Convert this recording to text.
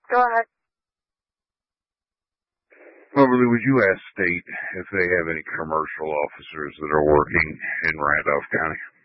Go ahead. Beverly, would you ask State if they have any commercial officers that are working in Randolph County?